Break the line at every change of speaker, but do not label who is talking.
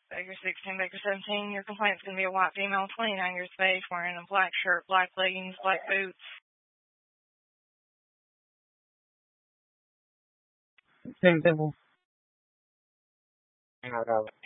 Baker 16, Baker 17. Your complaint's going to be a white female, 29 years of age, wearing a black shirt, black leggings, black boots.
Same thing.